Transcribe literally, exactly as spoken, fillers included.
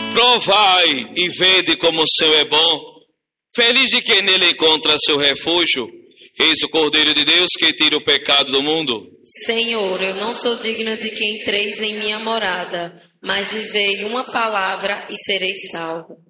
Provai e vede como o Senhor é bom. Feliz de quem nele encontra seu refúgio. Eis o Cordeiro de Deus que tira o pecado do mundo. Senhor, eu não sou digno de que entreis em minha morada, mas dizei uma palavra e serei salvo.